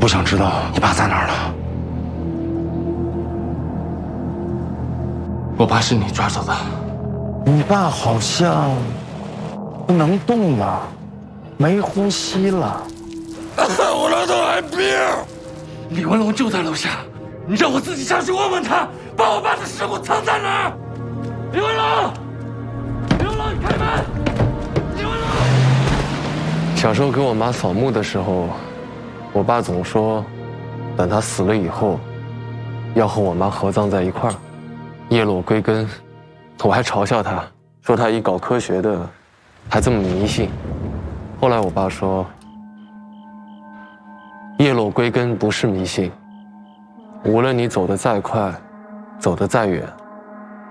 不想知道你爸在哪儿了。 我爸是你抓走的。 你爸好像不能动了，没呼吸了。 我那都来病。李文龙就在楼下，你让我自己下去问问他，把我爸的尸骨藏在哪儿。李文龙，李文龙，你开门！李文龙。 小时候给我妈扫墓的时候，我爸总说，等他死了以后，要和我妈合葬在一块儿，叶落归根。我还嘲笑他，说他一搞科学的，还这么迷信。后来我爸说，叶落归根不是迷信，无论你走得再快，走得再远，